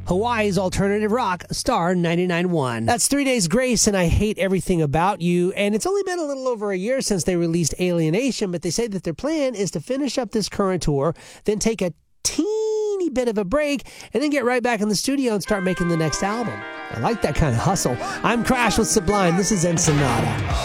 Hawaii's alternative rock, Star 99.1. That's 3 Days Grace and I Hate Everything About You. And it's only been a little over a year since they released Alienation, but they say that their plan is to finish up this current tour, then take a teeny bit of a break, and then get right back in the studio and start making the next album. I like that kind of hustle. I'm Crash with Sublime. This is Ensenada.